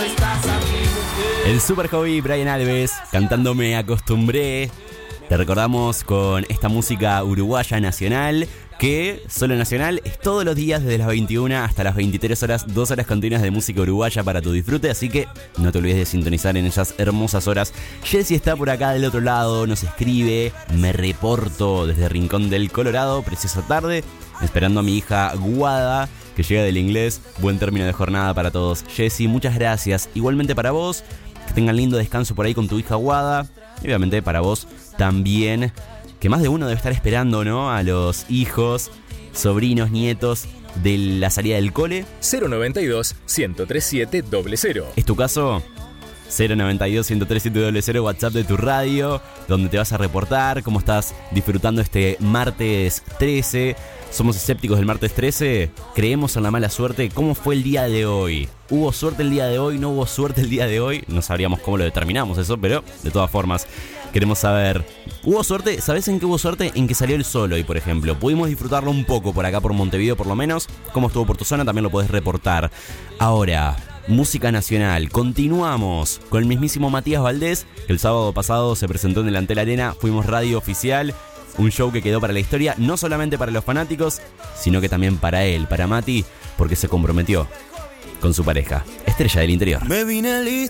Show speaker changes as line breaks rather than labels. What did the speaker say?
El super hobby Brian Alves cantando Me Acostumbré. Te recordamos con esta música uruguaya nacional, que solo nacional es todos los días desde las 21 hasta las 23 horas, 2 horas continuas de música uruguaya para tu disfrute, así que no te olvides de sintonizar en esas hermosas horas. Jessy está por acá del otro lado, nos escribe, me reporto desde Rincón del Colorado, preciosa tarde, esperando a mi hija Guada, que llega del inglés. Buen término de jornada para todos. Jessy, muchas gracias. Igualmente para vos, que tengan lindo descanso por ahí con tu hija Guada. Y obviamente para vos también, que más de uno debe estar esperando, ¿no? A los hijos, sobrinos, nietos de la salida del cole.
092-137-00.
¿Es tu caso? 092-137-00, WhatsApp de tu radio, donde te vas a reportar cómo estás disfrutando este martes 13. Somos escépticos del martes 13, creemos en la mala suerte. ¿Cómo fue el día de hoy? ¿Hubo suerte el día de hoy? ¿No hubo suerte el día de hoy? No sabríamos cómo lo determinamos eso, pero de todas formas queremos saber. ¿Hubo suerte? ¿Sabés en qué hubo suerte? En que salió el sol hoy, por ejemplo. Pudimos disfrutarlo un poco por acá, por Montevideo por lo menos. ¿Cómo estuvo por tu zona? También lo podés reportar. Ahora, música nacional. Continuamos con el mismísimo Matías Valdés, que el sábado pasado se presentó en el Antel Arena. Fuimos radio oficial. Un show que quedó para la historia, no solamente para los fanáticos, sino que también para él, para Mati, porque se comprometió con su pareja, Estrella del Interior.
Me vine listo